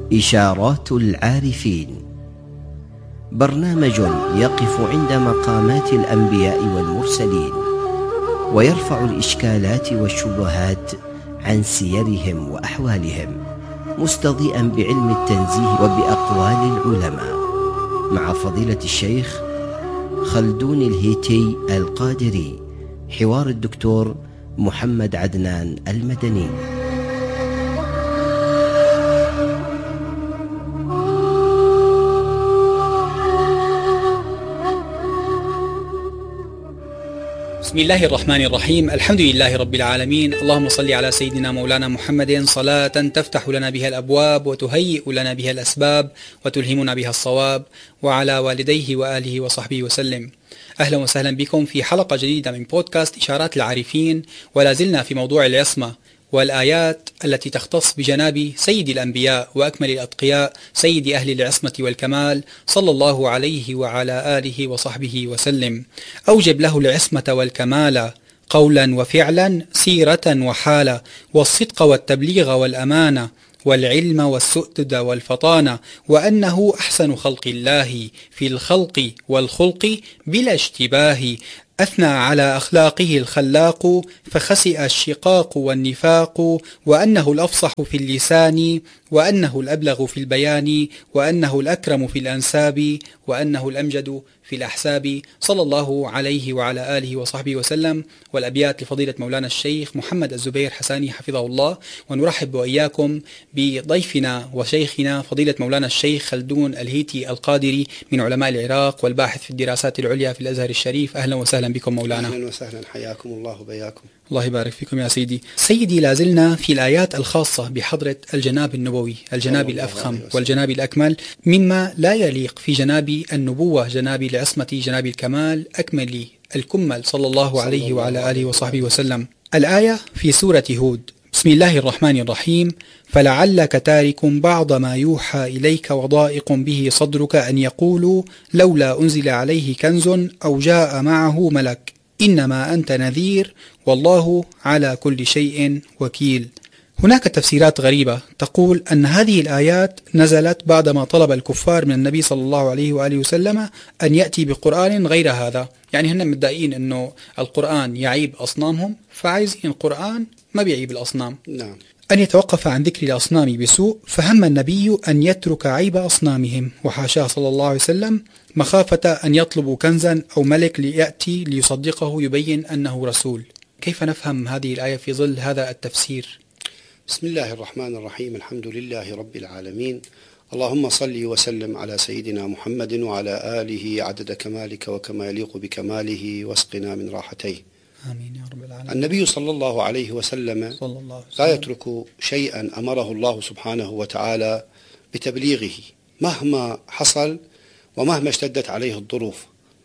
إشارات العارفين، برنامج يقف عند مقامات الأنبياء والمرسلين ويرفع الإشكالات والشبهات عن سيرهم وأحوالهم، مستضيئا بعلم التنزيه وبأقوال العلماء، مع فضيلة الشيخ خلدون الهيتي القادري. حوار الدكتور محمد عدنان المدني. بسم الله الرحمن الرحيم. الحمد لله رب العالمين. اللهم صل على سيدنا مولانا محمد صلاة تفتح لنا بها الأبواب وتهيئ لنا بها الأسباب وتلهمنا بها الصواب، وعلى والديه وآله وصحبه وسلم. أهلا وسهلا بكم في حلقة جديدة من بودكاست إشارات العارفين، ولا زلنا في موضوع العصمة والآيات التي تختص بجناب سيد الأنبياء وأكمل الأتقياء سيد أهل العصمة والكمال صلى الله عليه وعلى آله وصحبه وسلم. أوجب له العصمة والكمال قولا وفعلا، سيرة وحالا، والصدق والتبليغ والأمانة، والعلم والسؤدد والفطانة، وأنه أحسن خلق الله في الخلق والخلق بلا اشتباه. أثنى على أخلاقه الخلاق فخسئ الشقاق والنفاق، وأنه الأفصح في اللسان، وأنه الأبلغ في البيان، وأنه الأكرم في الأنساب، وأنه الأمجد في الأحساب، صلى الله عليه وعلى آله وصحبه وسلم. والأبيات لفضيلة مولانا الشيخ محمد الزبير حساني حفظه الله. ونرحب وإياكم بضيفنا وشيخنا فضيلة مولانا الشيخ خلدون الهيتي القادري من علماء العراق والباحث في الدراسات العليا في الأزهر الشريف. أهلا وسهلا بكم مولانا. أهلا وسهلا، حياكم الله وبياكم. الله يبارك فيكم يا سيدي. سيدي، لازلنا في الآيات الخاصة بحضرة الجناب النبوي، الجناب الأفخم والجناب الأكمل، مما لا يليق في جناب النبوة، جناب العصمة، جناب الكمال، أكمل الكمل صلى الله عليه وعلى آله وصحبه وسلم. الآية في سورة هود: بسم الله الرحمن الرحيم: فلعلك تارك بعض ما يوحى إليك وضائق به صدرك أن يقولوا لولا أنزل عليه كنز أو جاء معه ملك إنما أنت نذير والله على كل شيء وكيل. هناك تفسيرات غريبة تقول أن هذه الآيات نزلت بعدما طلب الكفار من النبي صلى الله عليه وآله وسلم أن يأتي بقرآن غير هذا. يعني هن متضايقين أنه القرآن يعيب أصنامهم، فعايزين القرآن ما بيعيب الأصنام. نعم. أن يتوقف عن ذكر الأصنام بسوء، فهم النبي أن يترك عيب أصنامهم، وحاشاه صلى الله عليه وسلم، مخافة أن يطلبوا كنزا أو ملك ليأتي ليصدقه يبين أنه رسول. كيف نفهم هذه الآية في ظل هذا التفسير؟ بسم الله الرحمن الرحيم. الحمد لله رب العالمين. اللهم صل وسلم على سيدنا محمد وعلى آله عدد كمالك وكما يليق بكماله، واسقنا من راحتيه. آمين يا رب العالمين. النبي صلى الله عليه وسلم لا يترك شيئا أمره الله سبحانه وتعالى بتبليغه مهما حصل ومهما اشتدت عليه الظروف،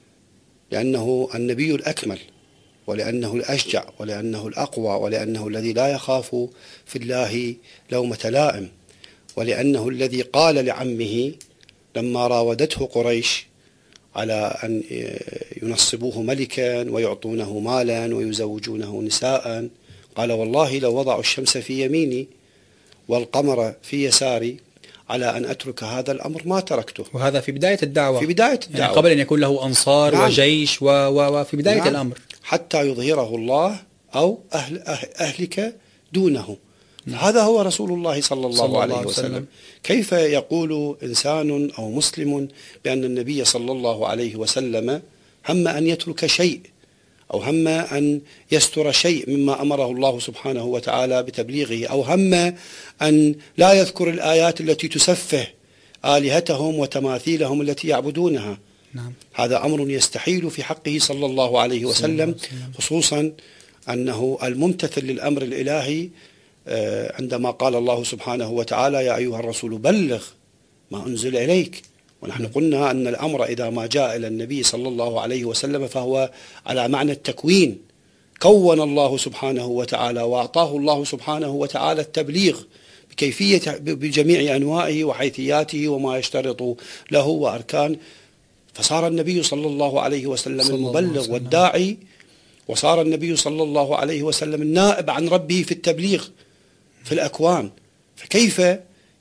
لأنه النبي الأكمل، ولأنه الأشجع، ولأنه الأقوى، ولأنه الذي لا يخاف في الله لومة لائم، ولأنه الذي قال لعمه لما راودته قريش على أن ينصبوه ملكا ويعطونه مالا ويزوجونه نساء، قال والله لو وضعوا الشمس في يميني والقمر في يساري على أن أترك هذا الأمر ما تركته. وهذا في بداية الدعوة، في بداية الدعوة، يعني قبل أن يكون له أنصار. نعم. وجيش وفي بداية. نعم. الأمر، حتى يظهره الله أو أهلك دونه. هذا هو رسول الله صلى الله عليه وسلم. كيف يقول إنسان أو مسلم بأن النبي صلى الله عليه وسلم هم أن يترك شيء أو هم أن يستر شيء مما أمره الله سبحانه وتعالى بتبليغه، أو هم أن لا يذكر الآيات التي تسفه آلهتهم وتماثيلهم التي يعبدونها؟ نعم. هذا أمر يستحيل في حقه صلى الله عليه وسلم، خصوصا أنه الممتثل للأمر الإلهي عندما قال الله سبحانه وتعالى يا أيها الرسول بلغ ما أنزل إليك. ونحن قلنا أن الأمر إذا ما جاء إلى النبي صلى الله عليه وسلم فهو على معنى التكوين. كون الله سبحانه وتعالى وأعطاه الله سبحانه وتعالى التبليغ بكيفية بجميع أنواعه وحيثياته وما يشترط له وأركان، فصار النبي صلى الله عليه وسلم المبلغ والداعي، وصار النبي صلى الله عليه وسلم النائب عن ربه في التبليغ في الأكوان. فكيف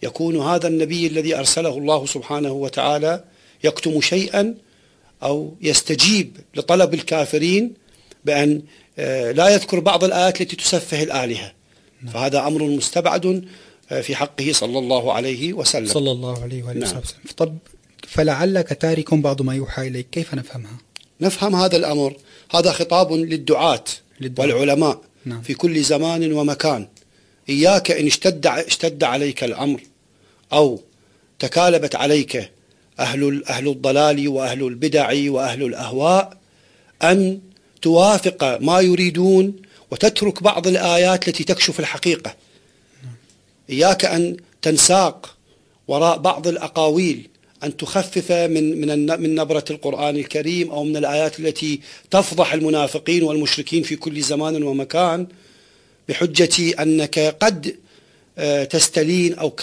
يكون هذا النبي الذي أرسله الله سبحانه وتعالى يكتم شيئا أو يستجيب لطلب الكافرين بأن لا يذكر بعض الآيات التي تسفه الآلهة، فهذا أمر مستبعد في حقه صلى الله عليه وسلم. صلى الله عليه وآله وسلم. طب فلعلك تارك بعض ما يوحى إليك، كيف نفهمها؟ نفهم هذا الأمر، هذا خطاب للدعاة والعلماء في كل زمان ومكان. إياك إن اشتد عليك الأمر أو تكالبت عليك أهل الضلال وأهل البدع وأهل الأهواء أن توافق ما يريدون وتترك بعض الآيات التي تكشف الحقيقة. إياك أن تنساق وراء بعض الأقاويل، أن تخفف من نبرة القرآن الكريم أو من الآيات التي تفضح المنافقين والمشركين في كل زمان ومكان بحجة أنك قد تستلين أو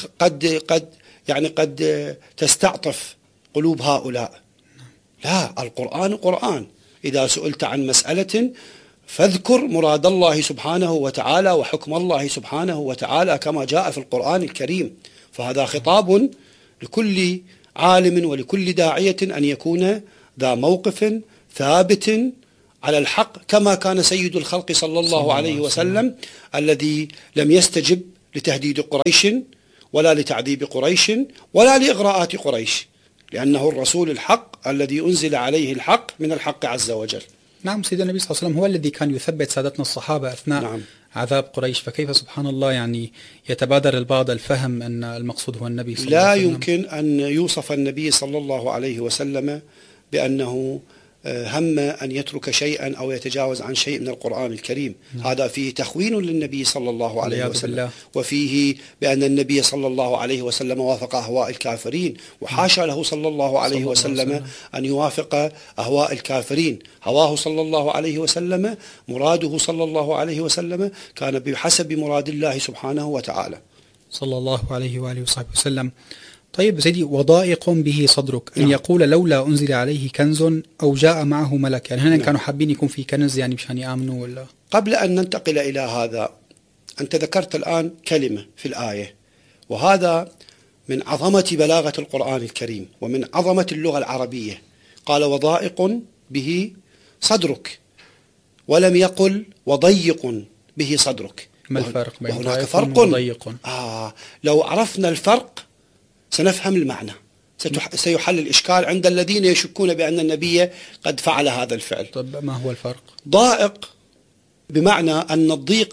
قد تستعطف قلوب هؤلاء. لا، القرآن قرآن. إذا سئلت عن مسألة فاذكر مراد الله سبحانه وتعالى وحكم الله سبحانه وتعالى كما جاء في القرآن الكريم. فهذا خطاب لكل عالم ولكل داعية أن يكون ذا موقف ثابت على الحق، كما كان سيد الخلق صلى الله عليه وسلم الذي لم يستجب لتهديد قريش ولا لتعذيب قريش ولا لإغراءات قريش، لأنه الرسول الحق الذي أنزل عليه الحق من الحق عز وجل. نعم، سيدنا النبي صلى الله عليه وسلم هو الذي كان يثبت سادتنا الصحابة أثناء عذاب قريش، فكيف سبحان الله يعني يتبادر البعض الفهم أن المقصود هو النبي صلى الله عليه وسلم؟ لا يمكن أن يوصف النبي صلى الله عليه وسلم بأنه هم أن يترك شيئا أو يتجاوز عن شيء من القرآن الكريم. هذا فيه تخوين للنبي صلى الله عليه وسلم، وفيه بأن النبي صلى الله عليه وسلم وافق أهواء الكافرين، وحاشا له صلى الله عليه وسلم أن يوافق أهواء الكافرين. هواه صلى الله عليه وسلم، مراده صلى الله عليه وسلم كان بحسب مراد الله سبحانه وتعالى صلى الله عليه وآله وصحبه وسلم. طيب سيدي، وضائق به صدرك أن يقول لولا أنزل عليه كنز أو جاء معه ملك، يعني هنا كانوا حابين يكون في كنز يعني مشان يآمنوا ولا؟ قبل أن ننتقل إلى هذا، أنت ذكرت الآن كلمة في الآية، وهذا من عظمة بلاغة القرآن الكريم ومن عظمة اللغة العربية. قال وضائق به صدرك، ولم يقل وضيق به صدرك. ما الفرق بين ضائق وضيق؟ لو عرفنا الفرق سنفهم المعنى، سيحل الإشكال عند الذين يشكون بأن النبي قد فعل هذا الفعل. طب ما هو الفرق؟ ضائق بمعنى أن الضيق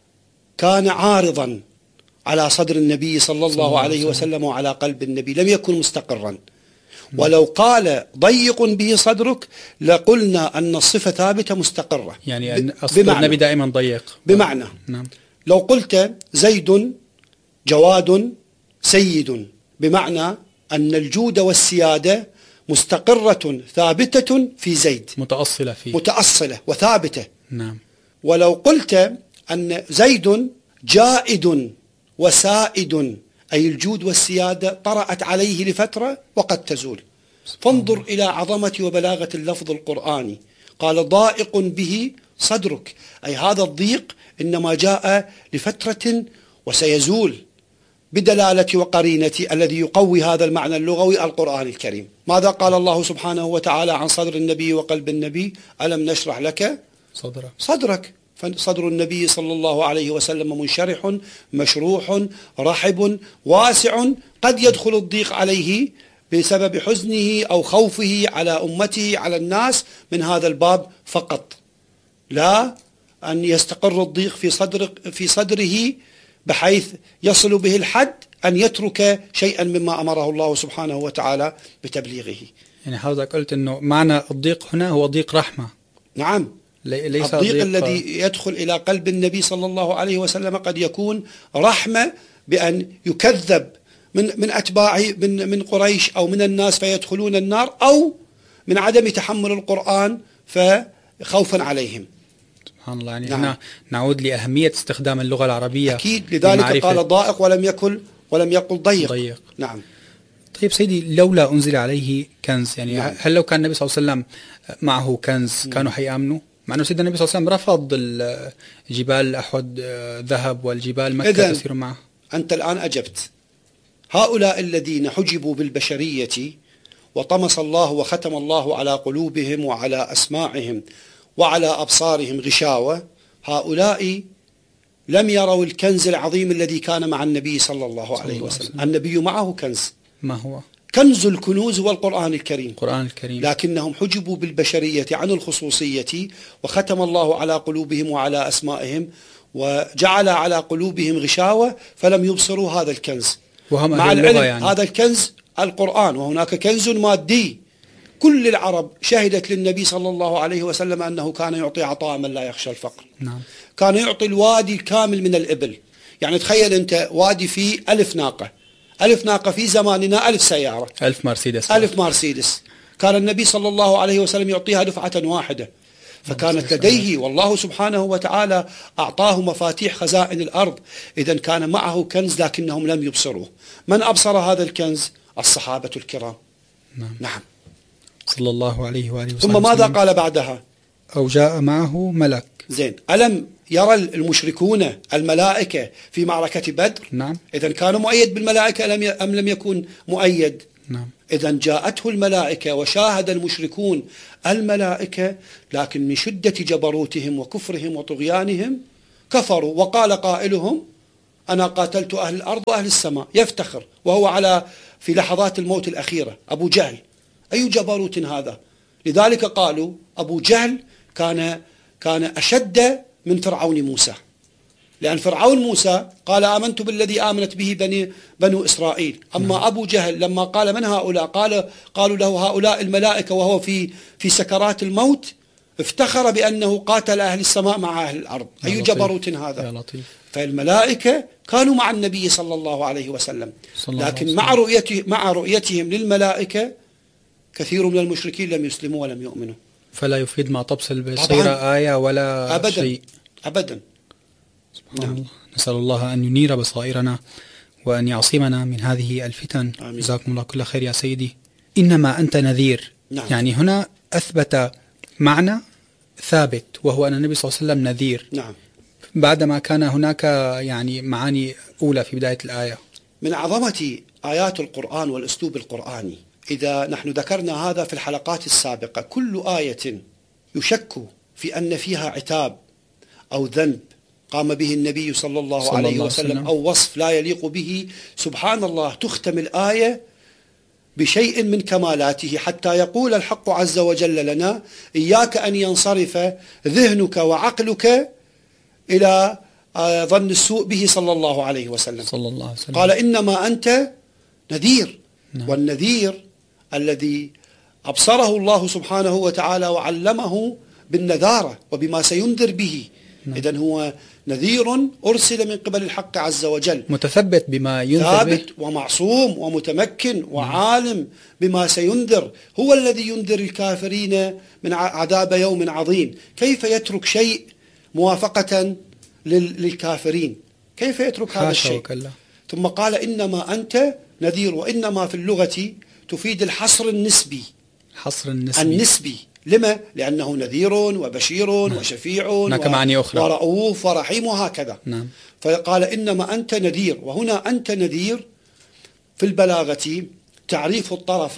كان عارضا على صدر النبي صلى الله عليه وسلم وعلى قلب النبي، لم يكن مستقرا. ولو قال ضيق به صدرك لقلنا أن الصفة ثابتة مستقرة، يعني أن النبي دائما ضيق. بمعنى لو قلت زيد جواد سيد، بمعنى أن الجود والسيادة مستقرة ثابتة في زيد، متأصلة فيه، متأصلة وثابتة. نعم. ولو قلت أن زيد جائد وسائد، أي الجود والسيادة طرأت عليه لفترة وقد تزول. فانظر إلى عظمة وبلاغة اللفظ القرآني. قال ضائق به صدرك، أي هذا الضيق إنما جاء لفترة وسيزول، بدلالة وقرينة الذي يقوي هذا المعنى اللغوي القرآن الكريم. ماذا قال الله سبحانه وتعالى عن صدر النبي وقلب النبي؟ ألم نشرح لك صدرك. فصدر النبي صلى الله عليه وسلم منشرح مشروح رحب واسع، قد يدخل الضيق عليه بسبب حزنه أو خوفه على أمته على الناس من هذا الباب فقط، لا أن يستقر الضيق في صدره بحيث يصل به الحد أن يترك شيئا مما أمره الله سبحانه وتعالى بتبليغه. يعني حضرتك قلت أنه معنى الضيق هنا هو ضيق رحمة. نعم، ليس الضيق الذي يدخل إلى قلب النبي صلى الله عليه وسلم قد يكون رحمة بأن يكذب من أتباعه من قريش أو من الناس فيدخلون النار، أو من عدم تحمل القرآن فخوفا عليهم. سبحان الله. يعني هنا نعود لأهمية استخدام اللغة العربية. أكيد، لذلك قال ضائق ولم يقل ضيق. نعم. طيب سيدي، لولا أنزل عليه كنز، يعني هل لو كان النبي صلى الله عليه وسلم معه كنز كانوا حيآمنوا؟ مع أنه سيدنا النبي صلى الله عليه وسلم رفض الجبال أحد ذهب والجبال مكة تسير معه. أنت الآن أجبت. هؤلاء الذين حجبوا بالبشرية وطمس الله وختم الله على قلوبهم وعلى أسماعهم وعلى أبصارهم غشاوة، هؤلاء لم يروا الكنز العظيم الذي كان مع النبي صلى الله عليه وسلم. النبي معه كنز، ما هو؟ كنز الكنوز هو القرآن الكريم. القرآن الكريم. لكنهم حجبوا بالبشرية عن الخصوصية وختم الله على قلوبهم وعلى أسمائهم وجعل على قلوبهم غشاوة فلم يبصروا هذا الكنز. مع العلم يعني. هذا الكنز القرآن، وهناك كنز مادي. كل العرب شهدت للنبي صلى الله عليه وسلم أنه كان يعطي عطاء من لا يخشى الفقر. نعم. كان يعطي الوادي الكامل من الإبل. يعني تخيل أنت وادي فيه 1000 ناقة، 1000 ناقة في زماننا 1000 سيارة، 1000 مرسيدس، 1000 مرسيدس. كان النبي صلى الله عليه وسلم يعطيها دفعة واحدة. فكانت لديه، والله سبحانه وتعالى أعطاه مفاتيح خزائن الأرض. إذن كان معه كنز لكنهم لم يبصروه. من أبصر هذا الكنز؟ الصحابة الكرام. نعم. صلى الله عليه وآله وسلم. ثم ماذا قال بعدها؟ أو جاء معه ملك. زين، ألم يرى المشركون الملائكة في معركة بدر؟ نعم. إذن كان مؤيد بالملائكة أم لم يكن مؤيد؟ نعم. إذن جاءته الملائكة وشاهد المشركون الملائكة، لكن من شدة جبروتهم وكفرهم وطغيانهم كفروا. وقال قائلهم: أنا قاتلت أهل الأرض وأهل السماء. يفتخر وهو في لحظات الموت الأخيرة. أبو جهل، أي جبروت هذا! لذلك قالوا أبو جهل كان أشد من فرعون موسى، لأن فرعون موسى قال: آمنت بالذي آمنت به بنو إسرائيل. أما أبو جهل لما قال: من هؤلاء؟ قالوا له: هؤلاء الملائكة، وهو في سكرات الموت افتخر بأنه قاتل أهل السماء مع أهل الأرض. أي جبروت هذا! يا لطيف. فالملائكة كانوا مع النبي صلى الله عليه وسلم، لكن مع رؤيتهم للملائكة كثير من المشركين لم يسلموا ولم يؤمنوا. فلا يفيد ما تبصر البصيرة آية ولا أبداً شيء أبدا. سبحان الله. نسأل الله أن ينير بصائرنا وأن يعصمنا من هذه الفتن. جزاكم الله كل خير يا سيدي. إنما أنت نذير. نعم. يعني هنا أثبت معنى ثابت، وهو أن النبي صلى الله عليه وسلم نذير. نعم. بعدما كان هناك يعني معاني أولى في بداية الآية. من عظمة آيات القرآن والأسلوب القرآني، إذا نحن ذكرنا هذا في الحلقات السابقة، كل آية يشك في أن فيها عتاب أو ذنب قام به النبي صلى الله عليه وسلم أو وصف لا يليق به، سبحان الله تختم الآية بشيء من كمالاته، حتى يقول الحق عز وجل لنا: إياك أن ينصرف ذهنك وعقلك إلى ظن السوء به صلى الله عليه وسلم. قال: إنما أنت نذير. والنذير الذي أبصره الله سبحانه وتعالى وعلمه بالنذارة وبما سينذر به. إذن هو نذير أرسل من قبل الحق عز وجل، متثبت بما ينذر، ثابت ومعصوم ومتمكن وعالم بما سينذر. هو الذي ينذر الكافرين من عذاب يوم عظيم. كيف يترك شيء موافقة للكافرين؟ كيف يترك هذا الشيء؟ ثم قال: إنما أنت نذير. وإنما في اللغة تفيد الحصر النسبي. النسبي. لما؟ لأنه نذير وبشير وشفيع ورؤوف ورحيم وهكذا. فقال: إنما أنت نذير. وهنا أنت نذير في البلاغة تعريف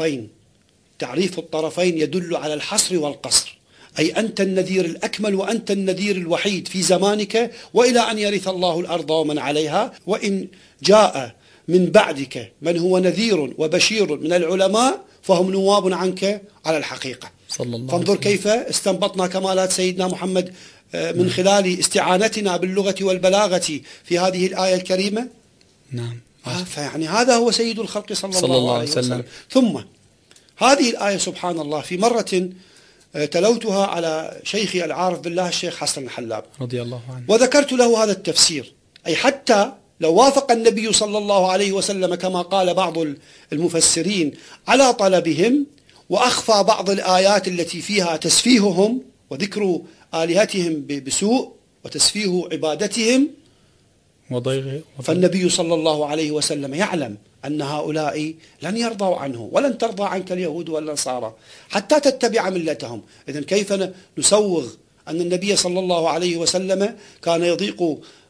الطرفين يدل على الحصر والقصر، أي أنت النذير الأكمل وأنت النذير الوحيد في زمانك وإلى أن يرث الله الأرض ومن عليها. وإن جاء من بعدك من هو نذير وبشير من العلماء فهم نواب عنك على الحقيقة. فانظر كيف استنبطنا كمالات سيدنا محمد من خلال استعانتنا باللغة والبلاغة في هذه الآية الكريمة. نعم. فيعني هذا هو سيد الخلق صلى الله عليه وسلم. ثم هذه الآية سبحان الله في مرة تلوتها على شيخي العارف بالله الشيخ حسن الحلاب رضي الله عنه، وذكرت له هذا التفسير، أي حتى لو وافق النبي صلى الله عليه وسلم كما قال بعض المفسرين على طلبهم وأخفى بعض الآيات التي فيها تسفيههم وذكر آلهتهم بسوء وتسفيه عبادتهم، فالنبي صلى الله عليه وسلم يعلم أن هؤلاء لن يرضوا عنه ولن ترضى عنك اليهود والنصارى حتى تتبع ملتهم. إذن كيف نسوغ أن النبي صلى الله عليه وسلم كان يضيق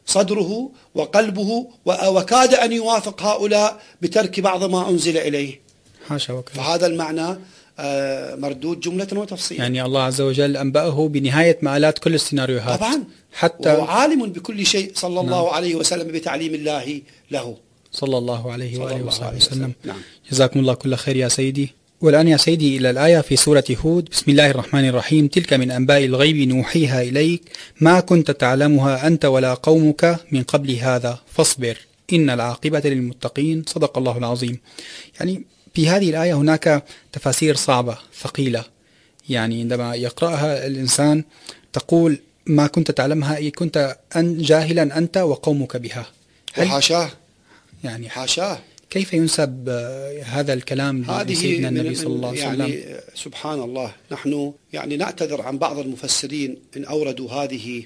صدره وقلبه وكاد أن يوافق هؤلاء بترك بعض ما أنزل إليه. حاشا وكذا. فهذا المعنى مردود جملة وتفصيل. يعني الله عز وجل أنبأه بنهاية مآلات كل السيناريوهات طبعا، حتى وهو عالم بكل شيء صلى الله عليه وسلم بتعليم الله له صلى الله عليه وآله وصحبه وسلم. نعم. جزاكم الله كل خير يا سيدي. والآن يا سيدي إلى الآية في سورة هود. بسم الله الرحمن الرحيم. تلك من أنباء الغيب نوحيها إليك ما كنت تعلمها أنت ولا قومك من قبل هذا فاصبر إن العاقبة للمتقين. صدق الله العظيم. يعني في هذه الآية هناك تفاسير صعبة ثقيلة، يعني عندما يقرأها الإنسان تقول ما كنت تعلمها، كنت جاهلا أنت وقومك بها. وحاشاه، يعني حاشاه، كيف ينسب هذا الكلام لسيدنا النبي صلى الله عليه وسلم؟ يعني سبحان الله. نحن يعني نعتذر عن بعض المفسرين إن أوردوا هذه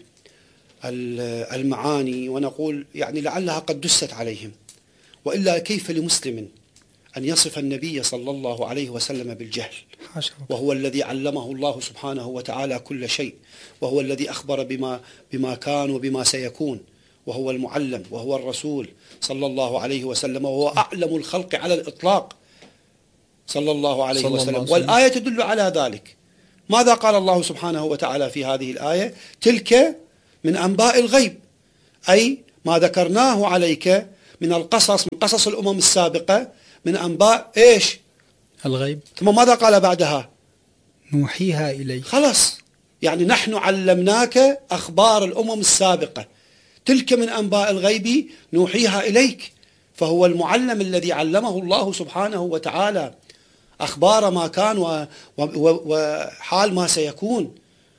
المعاني، ونقول يعني لعلها قد دست عليهم، وإلا كيف لمسلم أن يصف النبي صلى الله عليه وسلم بالجهل، وهو الذي علمه الله سبحانه وتعالى كل شيء، وهو الذي أخبر بما كان وبما سيكون، وهو المعلم، وهو الرسول صلى الله عليه وسلم، وهو أعلم الخلق على الإطلاق صلى الله عليه وسلم. والآية تدل على ذلك. ماذا قال الله سبحانه وتعالى في هذه الآية؟ تلك من أنباء الغيب، أي ما ذكرناه عليك من القصص، من قصص الأمم السابقة، من أنباء إيش؟ الغيب. ثم ماذا قال بعدها؟ نوحيها إليك. خلاص، يعني نحن علمناك أخبار الأمم السابقة، تلك من أنباء الغيب نوحيها إليك. فهو المعلم الذي علمه الله سبحانه وتعالى أخبار ما كان وحال ما سيكون.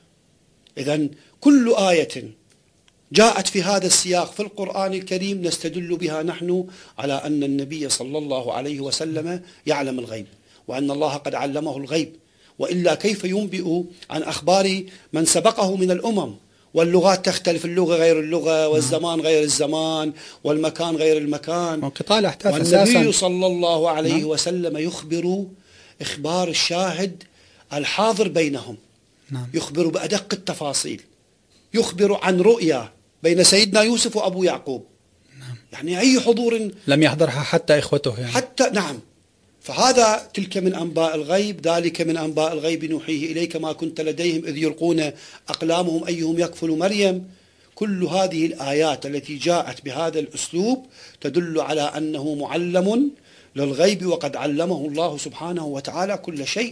إذن كل آية جاءت في هذا السياق في القرآن الكريم نستدل بها نحن على أن النبي صلى الله عليه وسلم يعلم الغيب، وأن الله قد علمه الغيب، وإلا كيف ينبئ عن أخبار من سبقه من الأمم؟ واللغات تختلف، اللغة غير اللغة، والزمان غير الزمان، والمكان غير المكان، وانقطاع الأحداث. والنبي صلى الله عليه وسلم يخبر إخبار الشاهد الحاضر بينهم، يخبر بأدق التفاصيل، يخبر عن رؤيا بين سيدنا يوسف وأبو يعقوب، يعني أي حضور لم يحضرها حتى إخوته يعني. حتى نعم. فهذا تلك من أنباء الغيب، ذلك من أنباء الغيب نوحيه إليك ما كنت لديهم إذ يلقون أقلامهم أيهم يكفل مريم. كل هذه الآيات التي جاءت بهذا الأسلوب تدل على أنه معلم للغيب، وقد علمه الله سبحانه وتعالى كل شيء.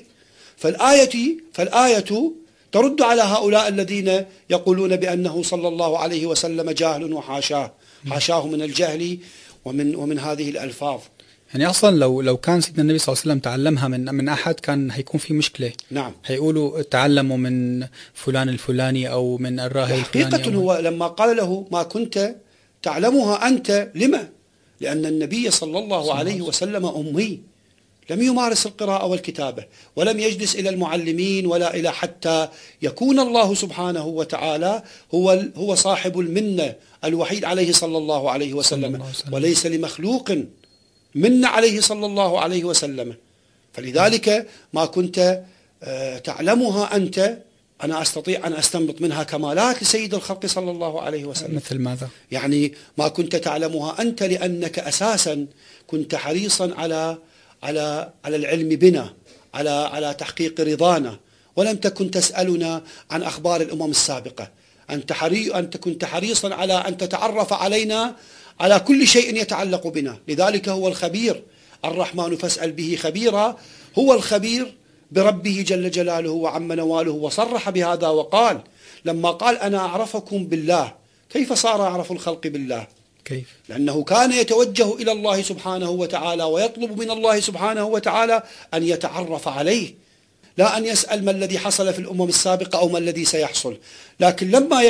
فالآية ترد على هؤلاء الذين يقولون بأنه صلى الله عليه وسلم جاهل وحاشاه، حاشاه من الجهل ومن هذه الألفاظ. يعني أصلا لو كان سيدنا النبي صلى الله عليه وسلم تعلمها من أحد كان هيكون في مشكلة. نعم. هيقولوا تعلموا من فلان الفلاني أو من الراهب الفلاني. حقيقة هو لما قال له ما كنت تعلمها أنت، لما؟ لأن النبي صلى الله عليه وسلم أمي، لم يمارس القراءة والكتابة، ولم يجلس إلى المعلمين ولا إلى حتى يكون الله سبحانه وتعالى هو صاحب المنة الوحيد عليه صلى الله عليه وسلم، وليس لمخلوق من عليه صلى الله عليه وسلم. فلذلك ما كنت تعلمها أنت، أنا أستطيع أن أستنبط منها كمالات لسيد الخلق صلى الله عليه وسلم. مثل ماذا؟ يعني ما كنت تعلمها أنت لأنك أساسا كنت حريصا على العلم بنا، على تحقيق رضانا، ولم تكن تسألنا عن أخبار الأمم السابقة. أنت كنت حريصا على أن تتعرف علينا على كل شيء يتعلق بنا. لذلك هو الخبير، الرحمن فاسأل به خبيرا، هو الخبير بربه جل جلاله وعم نواله. وصرح بهذا وقال لما قال أنا أعرفكم بالله، كيف صار أعرف الخلق بالله؟ كيف؟ لأنه كان يتوجه إلى الله سبحانه وتعالى ويطلب من الله سبحانه وتعالى أن يتعرف عليه، لا أن يسأل ما الذي حصل في الأمم السابقة أو ما الذي سيحصل. لكن لما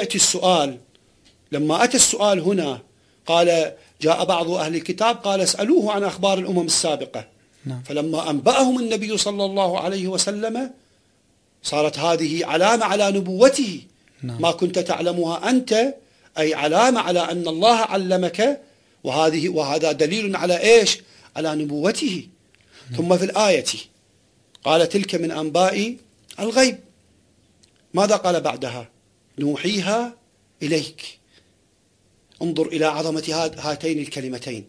أتى السؤال هنا قال جاء بعض أهل الكتاب قال اسألوه عن أخبار الأمم السابقة. نعم. فلما أنبأهم النبي صلى الله عليه وسلم صارت هذه علامة على نبوته. نعم. ما كنت تعلمها أنت، أي علامة على أن الله علمك، وهذا دليل على إيش؟ على نبوته. نعم. ثم في الآية قال تلك من أنباء الغيب، ماذا قال بعدها؟ نوحيها إليك، انظر إلى عظمة هاتين الكلمتين،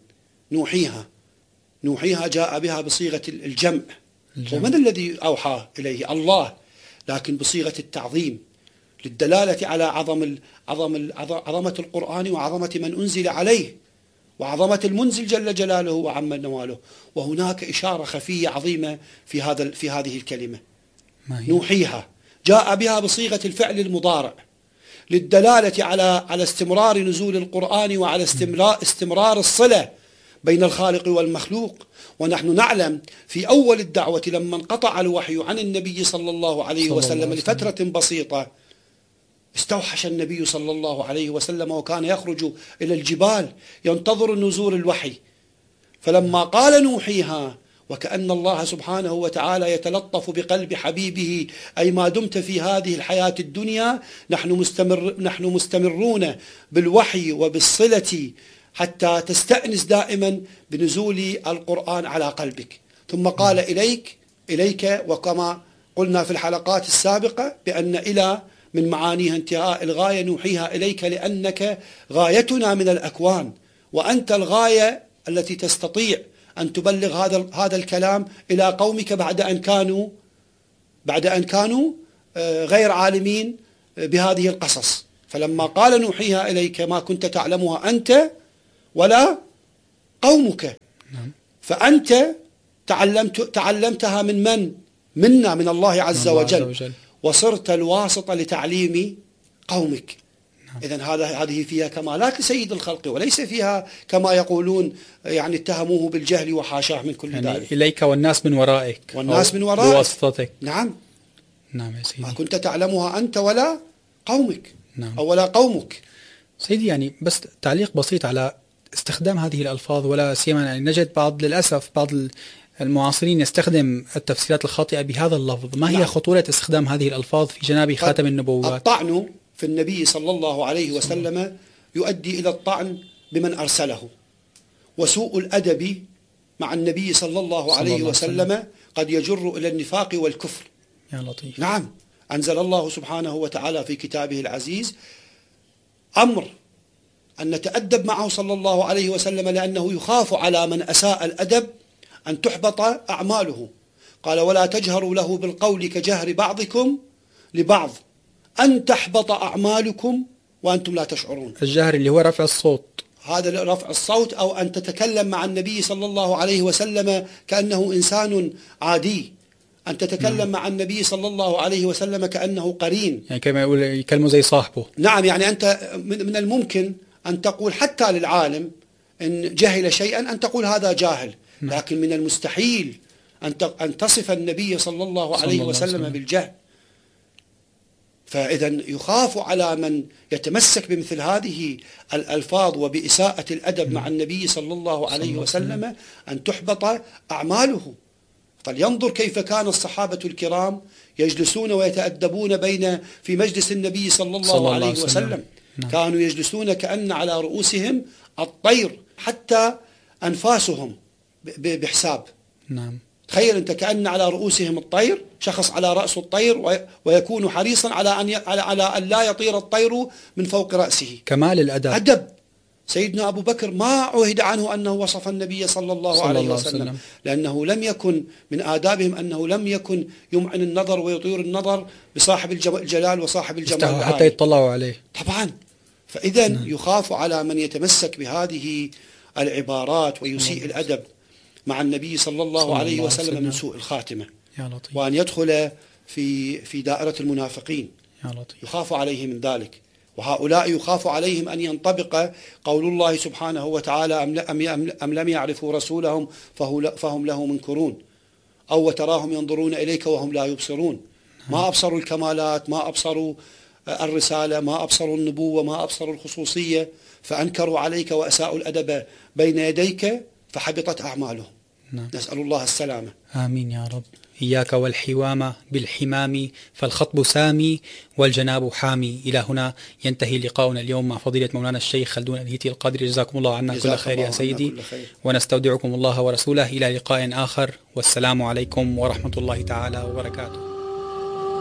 نوحيها جاء بها بصيغة الجمع. ومن الذي أوحى إليه؟ الله، لكن بصيغة التعظيم للدلالة على عظمة القرآن وعظمة من أنزل عليه وعظمة المنزل جل جلاله وعم نواله. وهناك إشارة خفية عظيمة في هذه الكلمة. نوحيها جاء بها بصيغة الفعل المضارع للدلالة على استمرار نزول القرآن وعلى استمرار الصلة بين الخالق والمخلوق. ونحن نعلم في أول الدعوة لما انقطع الوحي عن النبي صلى الله عليه وسلم لفترة بسيطة، استوحش النبي صلى الله عليه وسلم وكان يخرج إلى الجبال ينتظر نزول الوحي. فلما قال نوحيها، وكأن الله سبحانه وتعالى يتلطف بقلب حبيبه، أي ما دمت في هذه الحياة الدنيا نحن مستمرون بالوحي وبالصلة حتى تستأنس دائما بنزول القرآن على قلبك. ثم قال إليك، وكما قلنا في الحلقات السابقة بأن إلى من معانيها انتهاء الغاية، نوحيها إليك لأنك غايتنا من الأكوان، وأنت الغاية التي تستطيع أن تبلغ هذا الكلام إلى قومك بعد أن كانوا غير عالمين بهذه القصص. فلما قال نوحيها إليك ما كنت تعلمها أنت ولا قومك، فأنت تعلمتها منا من الله عز وجل، وصرت الواسطة لتعليم قومك. إذن هذه فيها كمالات لسيد الخلق، وليس فيها كما يقولون يعني اتهموه بالجهل وحاشاه من كل ذلك. إليك والناس من ورائك، والناس من ورائك بواسطتك. نعم يا سيدي، ما كنت تعلمها أنت ولا قومك. نعم. أو ولا قومك. سيدي، يعني بس تعليق بسيط على استخدام هذه الألفاظ، ولا سيما يعني نجد للأسف بعض المعاصرين يستخدم التفسيرات الخاطئة بهذا اللفظ. ما هي خطورة استخدام هذه الألفاظ في جناب خاتم النبوات؟ الطعن في النبي صلى الله عليه وسلم يؤدي إلى الطعن بمن أرسله، وسوء الأدب مع النبي صلى الله عليه وسلم قد يجر إلى النفاق والكفر. يا لطيف. نعم، أنزل الله سبحانه وتعالى في كتابه العزيز أمر أن نتأدب معه صلى الله عليه وسلم، لأنه يخاف على من أساء الأدب أن تحبط أعماله. قال ولا تجهروا له بالقول كجهر بعضكم لبعض أن تحبط أعمالكم وأنتم لا تشعرون. الجهر اللي هو رفع الصوت، هذا رفع الصوت، أو أن تتكلم مع النبي صلى الله عليه وسلم كأنه إنسان عادي، أن تتكلم مع النبي صلى الله عليه وسلم كأنه قرين، يعني كما يقول يكلمه زي صاحبه. نعم، يعني أنت من الممكن أن تقول حتى للعالم إن جهل شيئا أن تقول هذا جاهل، لكن من المستحيل أن تصف النبي صلى الله عليه وسلم بالجهل. فإذا يخاف على من يتمسك بمثل هذه الألفاظ وبإساءة الأدب مع النبي صلى الله عليه وسلم أن تحبط أعماله. فلينظر كيف كان الصحابة الكرام يجلسون ويتأدبون في مجلس النبي صلى الله عليه وسلم. كانوا يجلسون كأن على رؤوسهم الطير، حتى أنفاسهم بحساب. نعم. تخيل أنت كأن على رؤوسهم الطير، شخص على رأس الطير ويكون حريصا على أن لا يطير الطير من فوق رأسه. كمال الأدب. أدب. سيدنا أبو بكر ما عهد عنه أنه وصف النبي صلى الله عليه وسلم، لأنه لم يكن من آدابهم أنه لم يكن يمعن النظر ويطير النظر بصاحب الجلال وصاحب الجمال حتى يطلعوا عليه طبعا. فإذا يخاف على من يتمسك بهذه العبارات ويسيء الأدب مع النبي صلى الله عليه وسلم من سوء الخاتمة، يا لطيف. وأن يدخل في دائرة المنافقين، يا لطيف. يخاف عليه من ذلك. وهؤلاء يخاف عليهم أن ينطبق قول الله سبحانه وتعالى أم لم يعرفوا رسولهم فهم له منكرون، أو وتراهم ينظرون إليك وهم لا يبصرون. ما أبصروا الكمالات، ما أبصروا الرسالة، ما أبصروا النبوة، ما أبصروا الخصوصية، فأنكروا عليك وأساءوا الأدب بين يديك فحبطت أعمالهم. نسأل الله السلامة. آمين يا رب. إياك والحوام بالحمام فالخطب سامي والجناب حامي. إلى هنا ينتهي لقاؤنا اليوم مع فضيلة مولانا الشيخ خلدون الهيتي القادري. جزاكم الله عنا كل خير يا سيدي، ونستودعكم الله ورسوله إلى لقاء آخر، والسلام عليكم ورحمة الله تعالى وبركاته.